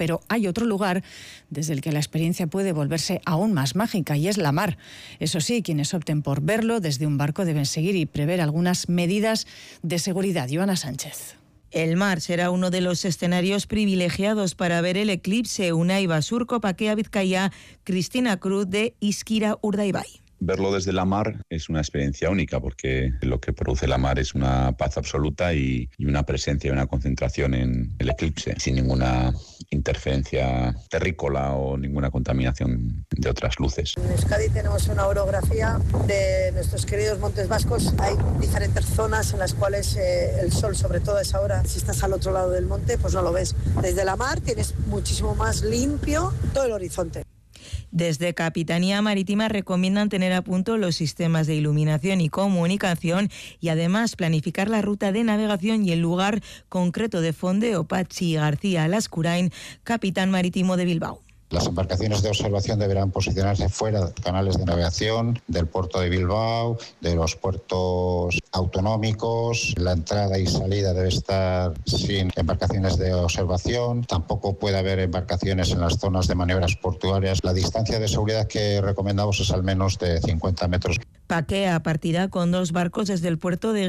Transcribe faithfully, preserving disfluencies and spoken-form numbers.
pero hay otro lugar desde el que la experiencia puede volverse aún más mágica, y es la mar. Eso sí, quienes opten por verlo desde un barco deben seguir y prever algunas medidas de seguridad. Joana Sánchez. El mar será uno de los escenarios privilegiados para ver el eclipse. Unai Basurco, Pakea Vizcaya, Cristina Cruz de Izquira Urdaibai. Verlo desde la mar es una experiencia única, porque lo que produce la mar es una paz absoluta y, y una presencia y una concentración en el eclipse, sin ninguna interferencia terrícola o ninguna contaminación de otras luces. En Euskadi tenemos una orografía de nuestros queridos Montes Vascos. Hay diferentes zonas en las cuales eh, el sol, sobre todo a esa hora, si estás al otro lado del monte, pues no lo ves. Desde la mar tienes muchísimo más limpio todo el horizonte. Desde Capitanía Marítima recomiendan tener a punto los sistemas de iluminación y comunicación y además planificar la ruta de navegación y el lugar concreto de fondeo. Patxi García Lascurain, capitán marítimo de Bilbao. Las embarcaciones de observación deberán posicionarse fuera de canales de navegación, del puerto de Bilbao, de los puertos autonómicos. La entrada y salida debe estar sin embarcaciones de observación. Tampoco puede haber embarcaciones en las zonas de maniobras portuarias. La distancia de seguridad que recomendamos es al menos de cincuenta metros. Pakea partirá con dos barcos desde el puerto de